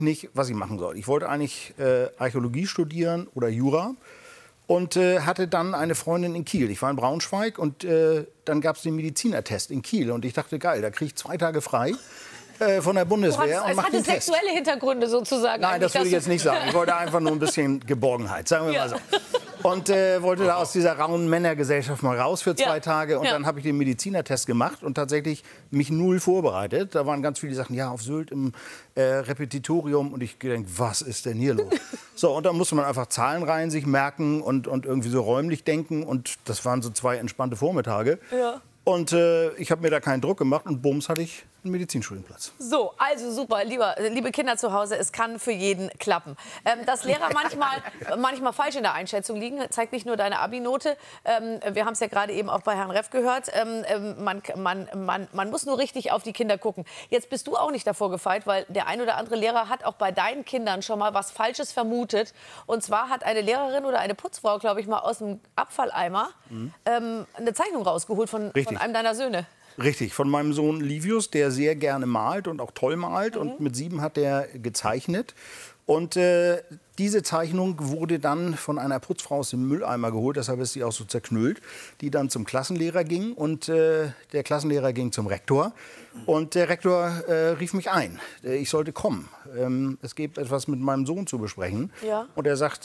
nicht, was ich machen soll. Ich wollte eigentlich Archäologie studieren oder Jura und hatte dann eine Freundin in Kiel. Ich war in Braunschweig und dann gab es den Medizinertest in Kiel und ich dachte, geil, da kriege ich 2 Tage frei von der Bundeswehr. Es hatte sexuelle Hintergründe sozusagen. Nein, das würde ich jetzt nicht sagen. Ich wollte einfach nur ein bisschen Geborgenheit, sagen wir mal so. Und wollte da aus dieser rauen Männergesellschaft mal raus für 2 Tage. Und dann habe ich den Medizinertest gemacht und tatsächlich mich null vorbereitet. Da waren ganz viele Sachen, ja, auf Sylt im Repetitorium. Und ich denke, was ist denn hier los? So, und dann musste man einfach Zahlenreihen sich merken und irgendwie so räumlich denken. Und das waren so 2 entspannte Vormittage. Ja. Und ich habe mir da keinen Druck gemacht und bums hatte ich einen Medizinstudienplatz. So, also super, liebe Kinder zu Hause, es kann für jeden klappen. Dass Lehrer manchmal falsch in der Einschätzung liegen, zeigt nicht nur deine Abi-Note. Wir haben es ja gerade eben auch bei Herrn Reff gehört. Man muss nur richtig auf die Kinder gucken. Jetzt bist du auch nicht davor gefeit, weil der ein oder andere Lehrer hat auch bei deinen Kindern schon mal was Falsches vermutet. Und zwar hat eine Lehrerin oder eine Putzfrau, glaube ich, mal aus dem Abfalleimer eine Zeichnung rausgeholt von einem deiner Söhne. Richtig, von meinem Sohn Livius, der sehr gerne malt und auch toll malt. Und mit 7 hat er gezeichnet. Und diese Zeichnung wurde dann von einer Putzfrau aus dem Mülleimer geholt, deshalb ist sie auch so zerknüllt, die dann zum Klassenlehrer ging. Und der Klassenlehrer ging zum Rektor. Und der Rektor rief mich ein, ich sollte kommen. Es gibt etwas mit meinem Sohn zu besprechen. Ja. Und er sagt...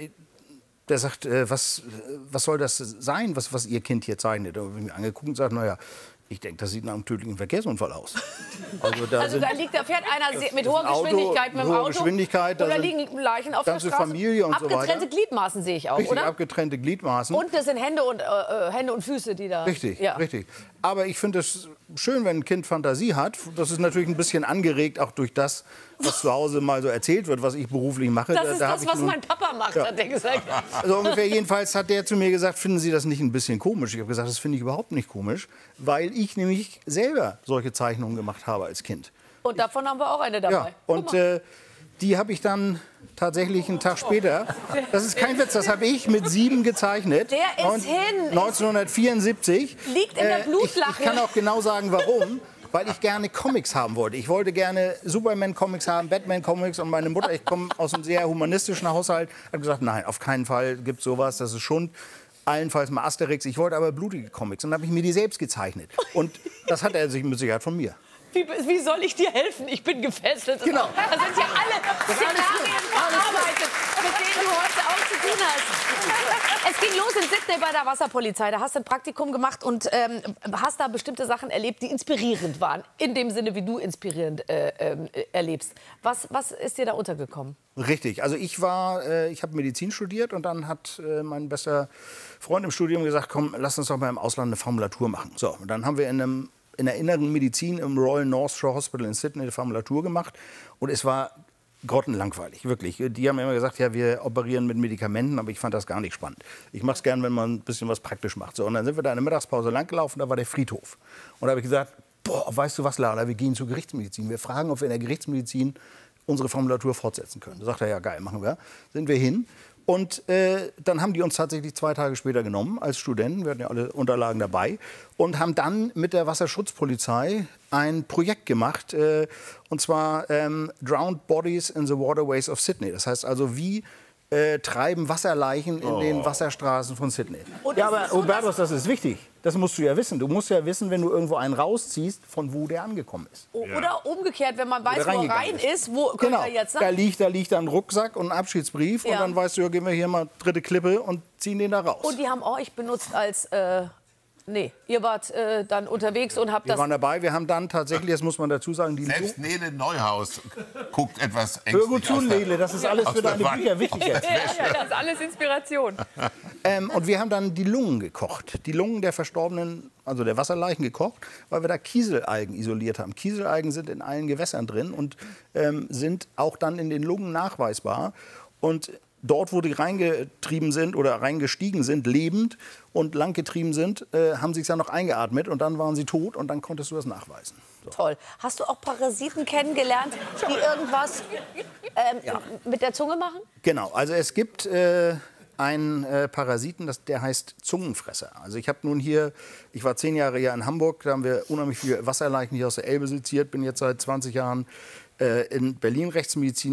was soll das sein, was Ihr Kind hier zeichnet? Und ich habe mich angeguckt und gesagt, naja, ich denke, das sieht nach einem tödlichen Verkehrsunfall aus. Also da fährt einer mit hoher Geschwindigkeit mit dem Auto. Oder liegen Leichen auf der Straße. Familie und abgetrennte so weiter. Gliedmaßen sehe ich auch, richtig, oder? Abgetrennte Gliedmaßen. Und das sind Hände und Füße, die da... Richtig, richtig. Aber ich finde es schön, wenn ein Kind Fantasie hat. Das ist natürlich ein bisschen angeregt, auch durch das, was zu Hause mal so erzählt wird, was ich beruflich mache. Das ist das, was mein Papa macht, hat er gesagt. Also ungefähr jedenfalls hat der zu mir gesagt, finden Sie das nicht ein bisschen komisch? Ich habe gesagt, das finde ich überhaupt nicht komisch, weil ich nämlich selber solche Zeichnungen gemacht habe als Kind. Und davon haben wir auch eine dabei. Ja, und die habe ich dann tatsächlich einen Tag später, das ist kein Witz, das habe ich mit 7 gezeichnet. Der ist hin. 1974. Liegt in der Blutlache. Ich kann auch genau sagen, warum. Weil ich gerne Comics haben wollte. Ich wollte gerne Superman-Comics haben, Batman-Comics. Und meine Mutter, ich komme aus einem sehr humanistischen Haushalt, hat gesagt, nein, auf keinen Fall gibt es sowas, das ist Schund. Allenfalls mal Asterix. Ich wollte aber blutige Comics. Und dann habe ich mir die selbst gezeichnet. Und das hat er sich mit Sicherheit von mir. Wie soll ich dir helfen? Ich bin gefesselt. Genau. Da sind ja alle Szenarien verarbeitet, mit denen du heute auch zu tun hast. Es ging los in Sydney bei der Wasserpolizei. Da hast du ein Praktikum gemacht und hast da bestimmte Sachen erlebt, die inspirierend waren. In dem Sinne, wie du inspirierend erlebst. Was ist dir da untergekommen? Richtig. Also ich habe Medizin studiert und dann hat mein bester Freund im Studium gesagt, komm, lass uns doch mal im Ausland eine Formulatur machen. So, und dann haben wir in der inneren Medizin im Royal North Shore Hospital in Sydney eine Formulatur gemacht. Und es war grottenlangweilig, wirklich. Die haben immer gesagt, ja, wir operieren mit Medikamenten, aber ich fand das gar nicht spannend. Ich mache es gern, wenn man ein bisschen was praktisch macht. So, und dann sind wir da in der Mittagspause langgelaufen, da war der Friedhof. Und da habe ich gesagt, boah, weißt du was, Lara, wir gehen zur Gerichtsmedizin. Wir fragen, ob wir in der Gerichtsmedizin unsere Formulatur fortsetzen können. Da sagt er, ja, geil, machen wir. Sind wir hin. Und dann haben die uns tatsächlich 2 Tage später genommen als Studenten, wir hatten ja alle Unterlagen dabei, und haben dann mit der Wasserschutzpolizei ein Projekt gemacht, und zwar Drowned Bodies in the Waterways of Sydney. Das heißt also, wie treiben Wasserleichen in den Wasserstraßen von Sydney. Ja, aber Hubertus, das ist wichtig. Das musst du ja wissen. Du musst ja wissen, wenn du irgendwo einen rausziehst, von wo der angekommen ist. Oder umgekehrt, wenn man weiß, wo er rein ist, wo könnte er jetzt sein? Da liegt dann ein Rucksack und ein Abschiedsbrief. Und dann weißt du, ja, gehen wir hier mal 3. Klippe und ziehen den da raus. Und die haben euch benutzt als... Nee, ihr wart dann unterwegs und habt das... Wir waren dabei, wir haben dann tatsächlich, das muss man dazu sagen... Selbst Nele Neuhaus guckt etwas ängstlich. Hör gut zu, Nele, das ist alles für deine Bücher wichtig jetzt. Das ist alles Inspiration. Und wir haben dann die Lungen gekocht. Die Lungen der Verstorbenen, also der Wasserleichen gekocht, weil wir da Kieselalgen isoliert haben. Kieselalgen sind in allen Gewässern drin und sind auch dann in den Lungen nachweisbar. Und dort, wo die reingetrieben sind oder reingestiegen sind, lebend und langgetrieben sind, haben sie es ja noch eingeatmet und dann waren sie tot und dann konntest du das nachweisen. So. Toll. Hast du auch Parasiten kennengelernt, die irgendwas mit der Zunge machen? Genau, also es gibt einen Parasiten, der heißt Zungenfresser. Also ich war 10 Jahre hier in Hamburg, da haben wir unheimlich viele Wasserleichen hier aus der Elbe seziert, bin jetzt seit 20 Jahren in Berlin Rechtsmedizin